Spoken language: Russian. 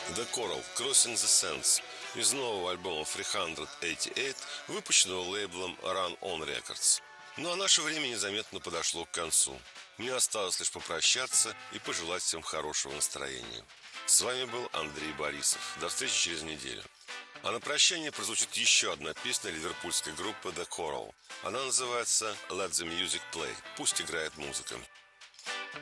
The Coral Crossing the Sands из нового альбома 388, выпущенного лейблом Run On Records. Ну а наше время незаметно подошло к концу. Мне осталось лишь попрощаться и пожелать всем хорошего настроения. С вами был Андрей Борисов. До встречи через неделю. А на прощание прозвучит еще одна песня ливерпульской группы The Coral. Она называется «Let the Music Play». Пусть играет музыка.